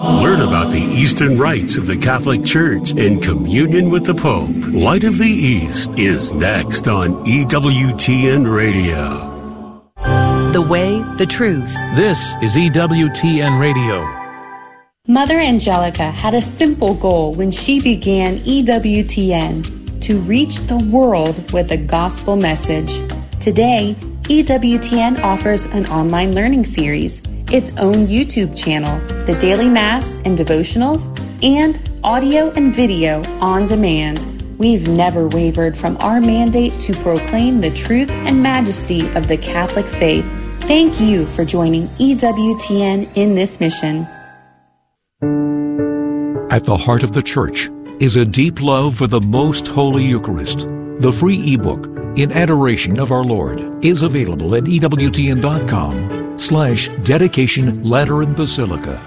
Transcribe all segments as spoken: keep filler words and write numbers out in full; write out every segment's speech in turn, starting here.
Learn about the Eastern rites of the Catholic Church and communion with the Pope. Light of the East is next on E W T N Radio. The way, the truth. This is E W T N Radio. Mother Angelica had a simple goal when she began E W T N, to reach the world with the gospel message. Today, E W T N offers an online learning series, its own YouTube channel, the Daily Mass and devotionals, and audio and video on demand. We've never wavered from our mandate to proclaim the truth and majesty of the Catholic faith. Thank you for joining E W T N in this mission. At the heart of the Church is a deep love for the Most Holy Eucharist. The free ebook, In Adoration of Our Lord, is available at E W T N dot com slash dedication Lateran Basilica.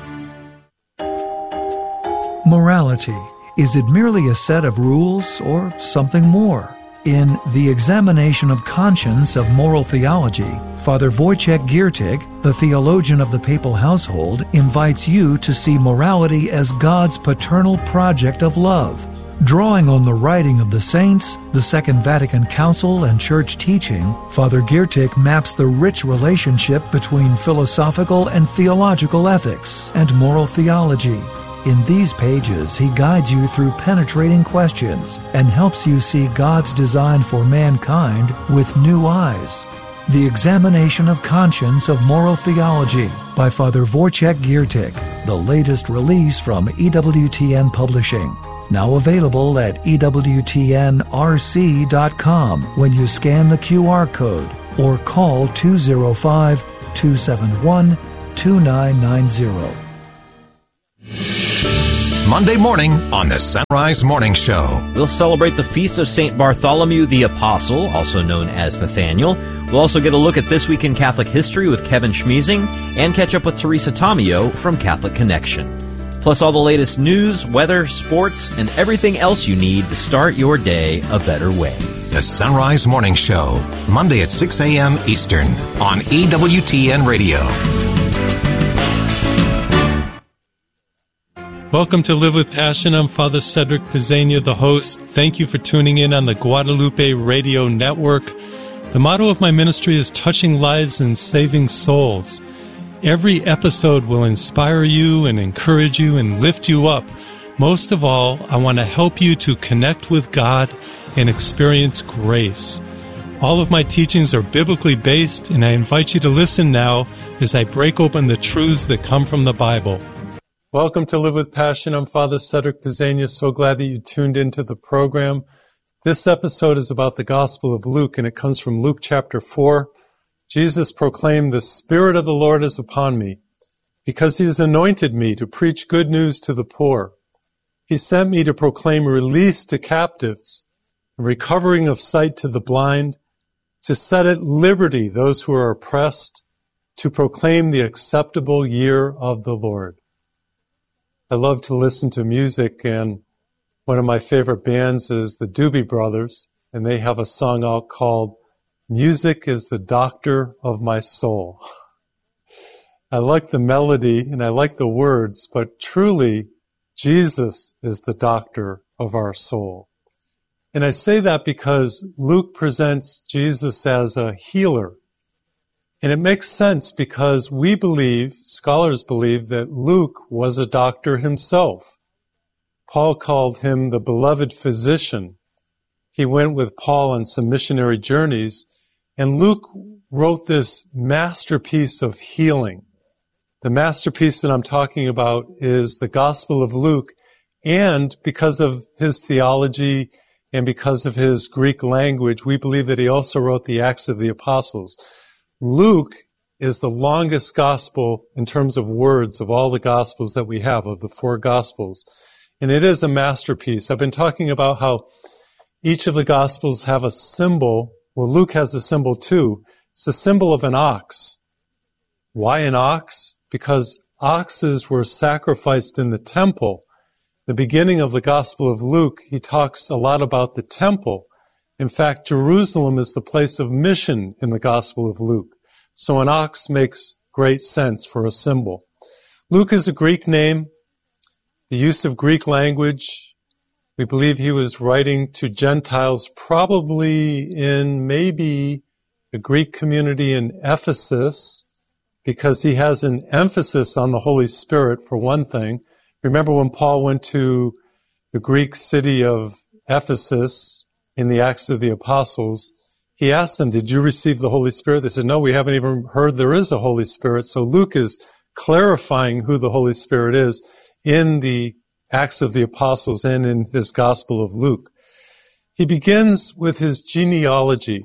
Morality. Is it merely a set of rules or something more? In The Examination of Conscience of Moral Theology, Father Wojciech Giertych, the theologian of the papal household, invites you to see morality as God's paternal project of love. Drawing on the writing of the saints, the Second Vatican Council, and church teaching, Father Giertych maps the rich relationship between philosophical and theological ethics and moral theology. In these pages, he guides you through penetrating questions and helps you see God's design for mankind with new eyes. The Examination of Conscience of Moral Theology by Father Wojciech Giertych, the latest release from E W T N Publishing. Now available at E W T N R C dot com when you scan the Q R code or call two oh five, two seven one, two nine nine zero. Monday morning on the Sunrise Morning Show. We'll celebrate the feast of Saint Bartholomew the Apostle, also known as Nathaniel. We'll also get a look at This Week in Catholic History with Kevin Schmeezing and catch up with Teresa Tomeo from Catholic Connection. Plus all the latest news, weather, sports, and everything else you need to start your day a better way. The Sunrise Morning Show, Monday at six a.m. Eastern on E W T N Radio. Welcome to Live with Passion. I'm Father Cedric Pizzania, the host. Thank you for tuning in on the Guadalupe Radio Network. The motto of my ministry is touching lives and saving souls. Every episode will inspire you and encourage you and lift you up. Most of all, I want to help you to connect with God and experience grace. All of my teachings are biblically based, and I invite you to listen now as I break open the truths that come from the Bible. Welcome to Live with Passion. I'm Father Cedric Pizzania. So glad that you tuned into the program. This episode is about the Gospel of Luke, and it comes from Luke chapter four. Jesus proclaimed, "The Spirit of the Lord is upon me, because He has anointed me to preach good news to the poor. He sent me to proclaim release to captives, and recovering of sight to the blind, to set at liberty those who are oppressed, to proclaim the acceptable year of the Lord." I love to listen to music, and one of my favorite bands is the Doobie Brothers, and they have a song out called "Music is the Doctor of My Soul." I like the melody and I like the words, but truly, Jesus is the doctor of our soul. And I say that because Luke presents Jesus as a healer. And it makes sense because we believe, scholars believe, that Luke was a doctor himself. Paul called him the beloved physician. He went with Paul on some missionary journeys, and Luke wrote this masterpiece of healing. The masterpiece that I'm talking about is the Gospel of Luke, and because of his theology and because of his Greek language, we believe that he also wrote the Acts of the Apostles. Luke is the longest gospel in terms of words of all the gospels that we have, of the four gospels. And it is a masterpiece. I've been talking about how each of the gospels have a symbol. Well, Luke has a symbol too. It's the symbol of an ox. Why an ox? Because oxes were sacrificed in the temple. The beginning of the Gospel of Luke, he talks a lot about the temple. In fact, Jerusalem is the place of mission in the Gospel of Luke. So an ox makes great sense for a symbol. Luke is a Greek name. the use of Greek language. We believe he was writing to Gentiles probably in maybe the Greek community in Ephesus, because he has an emphasis on the Holy Spirit, for one thing. Remember when Paul went to the Greek city of Ephesus in the Acts of the Apostles, he asked them, did you receive the Holy Spirit? They said, no, we haven't even heard there is a Holy Spirit. So Luke is clarifying who the Holy Spirit is in the Acts of the Apostles and in his Gospel of Luke. He begins with his genealogy.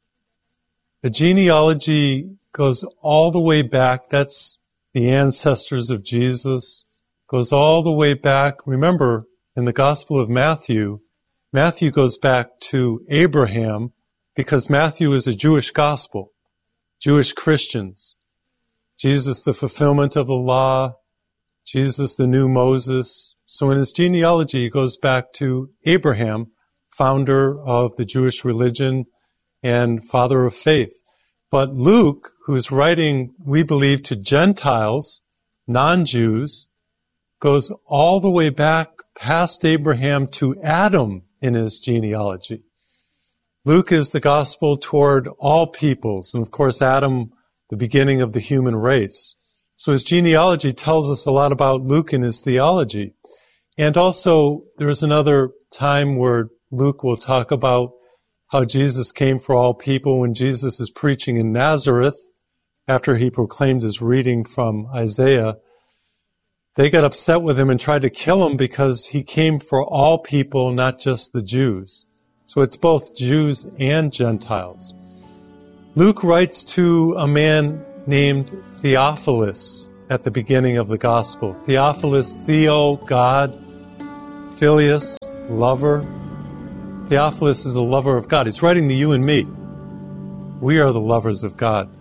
The genealogy goes all the way back. That's the ancestors of Jesus. Goes all the way back. Remember, in the Gospel of Matthew, Matthew goes back to Abraham because Matthew is a Jewish gospel, Jewish Christians. Jesus, the fulfillment of the law, Jesus, the new Moses. So in his genealogy, he goes back to Abraham, founder of the Jewish religion and father of faith. But Luke, who's writing, we believe, to Gentiles, non-Jews, goes all the way back past Abraham to Adam in his genealogy. Luke is the gospel toward all peoples, and of course Adam, the beginning of the human race. So his genealogy tells us a lot about Luke and his theology. And also, there's another time where Luke will talk about how Jesus came for all people when Jesus is preaching in Nazareth after he proclaimed his reading from Isaiah. They got upset with him and tried to kill him because he came for all people, not just the Jews. So it's both Jews and Gentiles. Luke writes to a man named Theophilus at the beginning of the gospel. Theophilus, Theo, God, Phileus, lover. Theophilus is a lover of God. He's writing to you and me. We are the lovers of God.